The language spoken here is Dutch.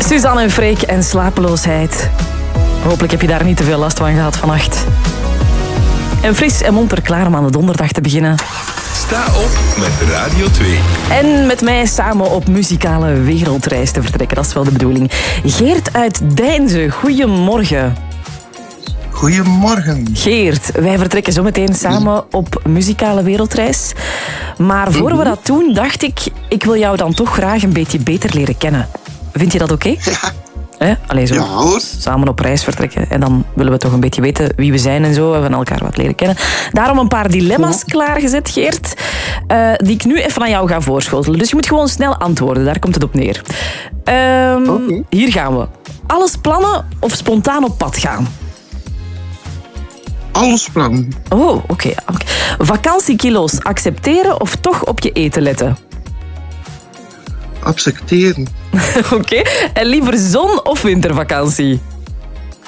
Suzanne en Freek en slapeloosheid. Hopelijk heb je daar niet te veel last van gehad vannacht. En fris en monter klaar om aan de donderdag te beginnen. Sta op met Radio 2. En met mij samen op muzikale wereldreis te vertrekken. Dat is wel de bedoeling. Geert uit Deinze, goedemorgen. Goedemorgen. Geert, wij vertrekken zo meteen samen op muzikale wereldreis. Maar voor we dat doen, dacht ik wil jou dan toch graag een beetje beter leren kennen. Vind je dat oké? Ja. Allee, zo Ja, hoor. samen op reis vertrekken. En dan willen we toch een beetje weten wie we zijn en zo. En van elkaar wat leren kennen. Daarom een paar dilemma's klaargezet, Geert. Die ik nu even aan jou ga voorschotelen. Dus je moet gewoon snel antwoorden. Daar komt het op neer. Oké. Hier gaan we. Alles plannen of spontaan op pad gaan? Alles plan. Oh, oké. Vakantiekilo's accepteren of toch op je eten letten? Accepteren. Oké. En liever zon of wintervakantie?